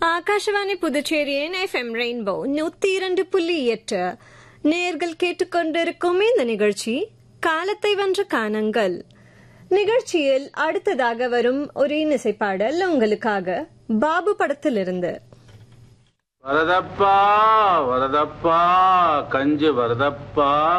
ஆகாஷவாணி புதுச்சேரியின் FM rainbow 102.8 நேயர்கள் கேட்டுக்கொண்டிருக்கும் இந்த நிகழ்ச்சி காலத்தை வென்ற கானங்கள். நிகழ்ச்சியில் அடுத்ததாக வரும் ஒரு இசை பாடல் உங்களுக்காக பாபு படத்திலிருந்து. வரதப்பா வரதப்பா கஞ்சு வரதப்பா